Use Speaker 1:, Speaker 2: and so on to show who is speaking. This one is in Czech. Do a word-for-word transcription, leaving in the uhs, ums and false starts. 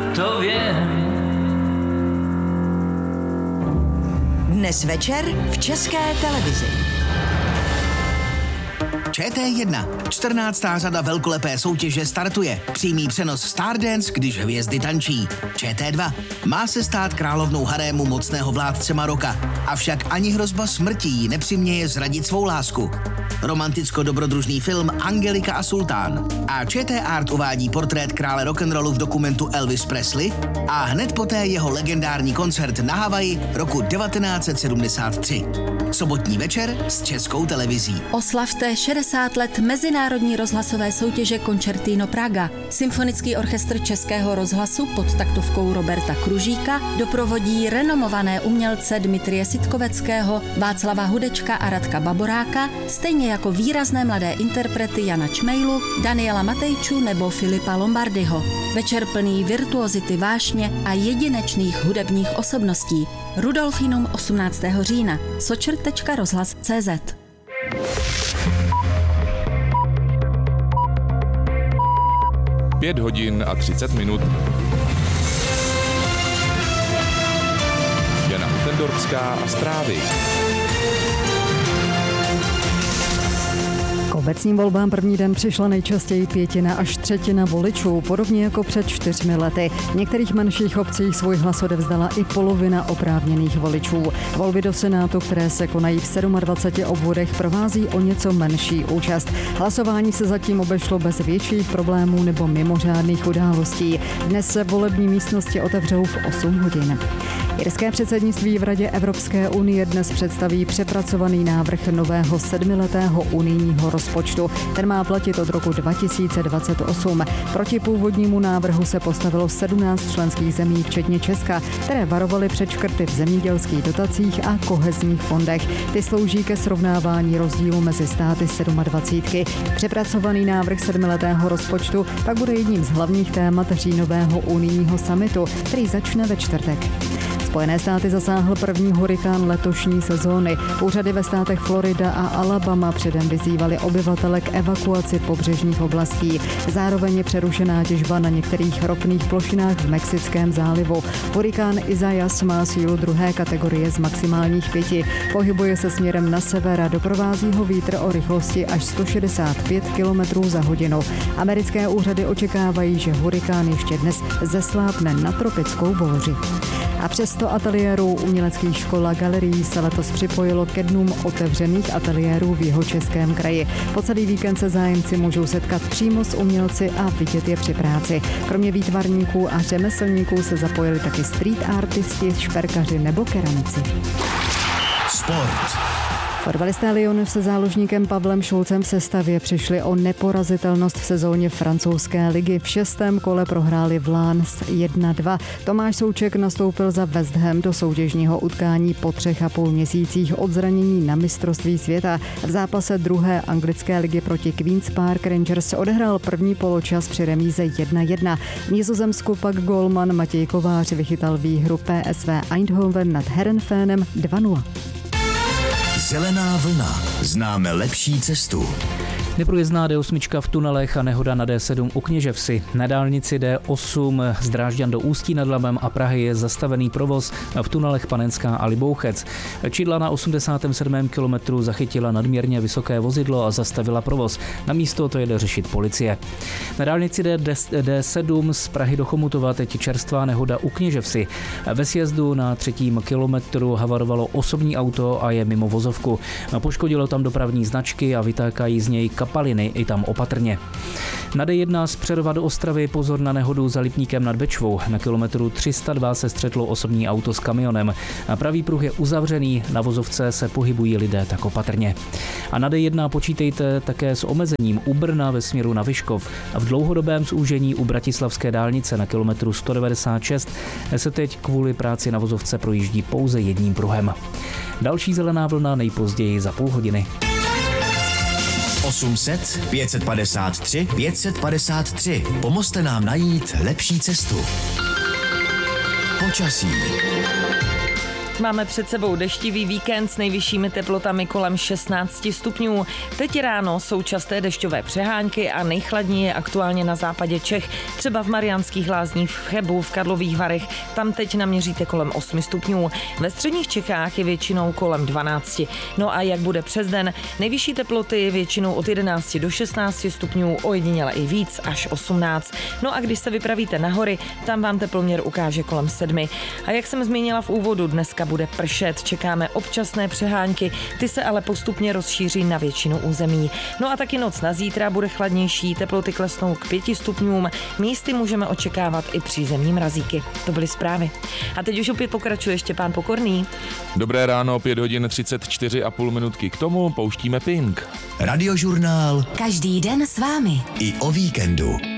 Speaker 1: to vím.
Speaker 2: Dnes večer v České televizi.
Speaker 3: Č T jedna. čtrnáctá řada velkolepé soutěže startuje. Přímý přenos Stardance, když hvězdy tančí. Č T dva. Má se stát královnou harému mocného vládce Maroka. Avšak ani hrozba smrti jí nepřiměje zradit svou lásku. Romanticko-dobrodružný film Angelika a sultán. A Č T Art uvádí portrét krále rock'n'rollu v dokumentu Elvis Presley a hned poté jeho legendární koncert na Havaji roku devatenáct set sedmdesát tři. Sobotní večer s Českou televizí.
Speaker 4: Oslavte šedesát let mezinárodní rozhlasové soutěže Concertino Praga. Symfonický orchestr Českého rozhlasu pod taktovkou Roberta Kružíka doprovodí renomované umělce Dmitrie Sitkoveckého, Václava Hudečka a Radka Baboráka, stejně jako výrazné mladé interprety Jana Čmejlu, Daniela Matejču nebo Filipa Lombardyho. Večer plný virtuozity vášně a jedinečných hudebních osobností. Rudolfinum osmnáctého října. sočr tečka rozhlas tečka cé zet.
Speaker 5: Pět hodin a třicet minut. Jana Tendorská a zprávy.
Speaker 6: K obecním volbám první den přišla nejčastěji pětina až třetina voličů, podobně jako před čtyřmi lety. V některých menších obcích svůj hlas odevzdala i polovina oprávněných voličů. Volby do Senátu, které se konají v dvaceti sedmi obvodech, provází o něco menší účast. Hlasování se zatím obešlo bez větších problémů nebo mimořádných událostí. Dnes se volební místnosti otevřou v osm hodin. Irské předsednictví v Radě Evropské unie dnes představí přepracovaný návrh nového sedmiletého unijního rozpočtu. Ten má platit od roku dva tisíce dvacet osm. Proti původnímu návrhu se postavilo sedmnáct členských zemí, včetně Česka, které varovaly před škrty v zemědělských dotacích a kohezních fondech. Ty slouží ke srovnávání rozdílu mezi státy dvacítky sedm. Přepracovaný návrh sedmiletého rozpočtu pak bude jedním z hlavních témat říjnového unijního summitu, který začne ve čtvrtek. Spojené státy zasáhl první hurikán letošní sezóny. Úřady ve státech Florida a Alabama předem vyzývaly obyvatele k evakuaci pobřežních oblastí. Zároveň je přerušená těžba na některých ropných plošinách v Mexickém zálivu. Hurikán Isaias má sílu druhé kategorie z maximálních pěti. Pohybuje se směrem na sever a doprovází ho vítr o rychlosti až sto šedesát pět kilometrů za hodinu. Americké úřady očekávají, že hurikán ještě dnes zeslábne na tropickou bouři. A přes sto ateliérů uměleckých škol a galerií se letos připojilo ke dnům otevřených ateliérů v Jihočeském kraji. Po celý víkend se zájemci můžou setkat přímo s umělci a vidět je při práci. Kromě výtvarníků a řemeslníků se zapojili taky street artisti, šperkaři nebo keramici.
Speaker 3: Sport.
Speaker 6: Fotbalisté Lyonu se záložníkem Pavlem Šulcem v sestavě přišli o neporazitelnost v sezóně francouzské ligy. V šestém kole prohráli v Lens jedna dva. Tomáš Souček nastoupil za West Ham do soutěžního utkání po třech a půl měsících od zranění na mistrovství světa. V zápase druhé anglické ligy proti Queen's Park Rangers odehrál první poločas při remíze jedna jedna. V Nizozemsku pak gólman Matěj Kovář vychytal výhru P S V Eindhoven nad Heerenveenem dva nula.
Speaker 3: Zelená vlna. Známe lepší cestu.
Speaker 1: Neprůjezdná D osm v tunelech a nehoda na D sedm u Kněževsi. Na dálnici D osm z Drážďan do Ústí nad Labem a Prahy je zastavený provoz v tunelech Panenská a Libouchec. Čidla na osmdesátém sedmém kilometru zachytila nadměrně vysoké vozidlo a zastavila provoz. Na místo to jede řešit policie. Na dálnici D sedm z Prahy do Chomutova teď čerstvá nehoda u Kněževsi. Ve sjezdu na třetím kilometru havarovalo osobní auto a je mimo vozovku. Poškodilo tam dopravní značky a vytákají z něj kapaliny, i tam opatrně. Na D jedna z Přerova do Ostravy pozor na nehodu za Lipníkem nad Bečvou. Na kilometru tři sta dva se střetlo osobní auto s kamionem. Pravý pruh je uzavřený, na vozovce se pohybují lidé tak opatrně. A na D jedna počítejte také s omezením u Brna ve směru na Vyškov. V dlouhodobém zúžení u Bratislavské dálnice na kilometru sto devadesát šest se teď kvůli práci na vozovce projíždí pouze jedním pruhem. Další zelená vlna nejpozději za půl hodiny.
Speaker 3: osm set pět set padesát tři pět set padesát tři. Pomozte nám najít lepší cestu. Počasí.
Speaker 7: Teď máme před sebou deštivý víkend s nejvyššími teplotami kolem šestnáct stupňů. Teď ráno jsou časté dešťové přehánky a nejchladněji je aktuálně na západě Čech, třeba v Mariánských Lázních, v Chebu, v Karlových Varech. Tam teď naměříte kolem osm stupňů. Ve středních Čechách je většinou kolem dvanáct. No a jak bude přes den? Nejvyšší teploty většinou od jedenáct do šestnáct stupňů, ojediněle i víc, až osmnáct. No a když se vypravíte na hory, tam vám teploměr ukáže kolem sedmi. A jak jsem zmínila v úvodu, dneska bude pršet, čekáme občasné přehánky, ty se ale postupně rozšíří na většinu území. No a taky noc na zítra bude chladnější, teploty klesnou k pěti stupňům, místy můžeme očekávat i přízemní mrazíky. To byly zprávy. A teď už opět pokračuje Štěpán Pokorný.
Speaker 5: Dobré ráno, pět hodin třicet čtyři a půl minutky k tomu pouštíme Pink.
Speaker 3: Radiožurnál
Speaker 2: Každý den s vámi.
Speaker 3: i o víkendu.